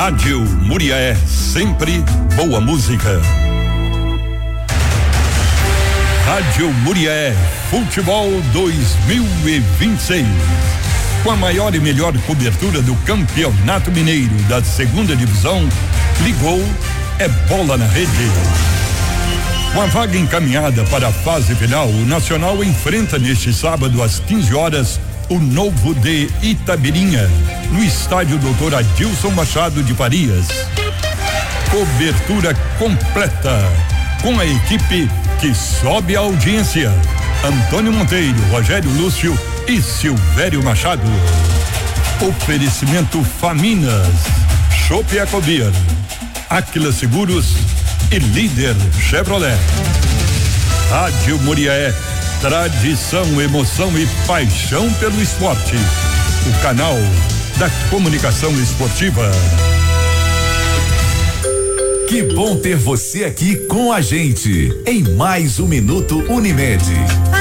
Rádio Muriaé, sempre boa música. Rádio Muriaé, Futebol 2026. Com a maior e melhor cobertura do Campeonato Mineiro da segunda divisão, ligou, é bola na rede. Com a vaga encaminhada para a fase final, o Nacional enfrenta neste sábado às 15 horas o Novo de Itabirinha, no estádio Dr. Adilson Machado de Farias. Cobertura completa, com a equipe que sobe a audiência: Antônio Monteiro, Rogério Lúcio e Silvério Machado. Oferecimento Faminas, Chopp Ecobir, Aquila Seguros e Líder Chevrolet. Rádio Muriaé, tradição, emoção e paixão pelo esporte. O canal da comunicação esportiva. Que bom ter você aqui com a gente em mais um Minuto Unimed.